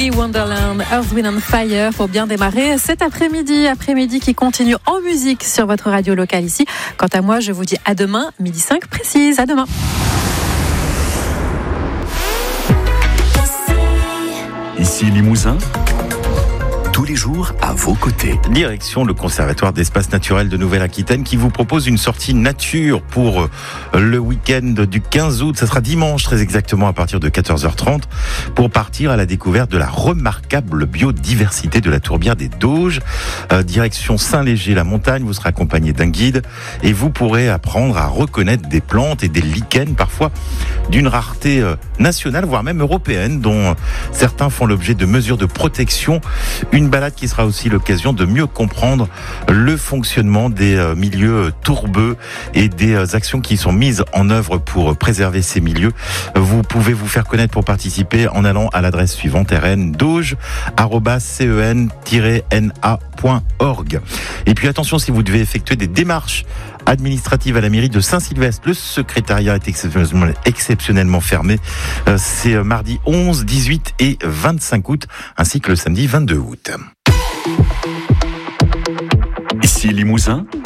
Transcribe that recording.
Willy Wonderland, Earth, Wind and Fire pour bien démarrer cet après-midi qui continue en musique sur votre radio locale ici. Quant à moi, je vous dis à demain, 12h05 précise. À demain. Ici Limousin, tous les jours à vos côtés. Direction le Conservatoire d'Espaces Naturels de Nouvelle-Aquitaine qui vous propose une sortie nature pour le week-end du 15 août. Ça sera dimanche très exactement à partir de 14h30 pour partir à la découverte de la remarquable biodiversité de la tourbière des Dauges. Direction Saint-Léger-la-Montagne, vous serez accompagné d'un guide et vous pourrez apprendre à reconnaître des plantes et des lichens parfois d'une rareté nationale, voire même européenne, dont certains font l'objet de mesures de protection. Une balade qui sera aussi l'occasion de mieux comprendre le fonctionnement des milieux tourbeux et des actions qui sont mises en œuvre pour préserver ces milieux. Vous pouvez vous faire connaître pour participer en allant à l'adresse suivante rndauge@cen-na.org. Et puis attention, si vous devez effectuer des démarches administrative à la mairie de Saint-Sylvestre. Le secrétariat est exceptionnellement fermé. C'est mardi 11, 18 et 25 août, ainsi que le samedi 22 août. Ici Limousin,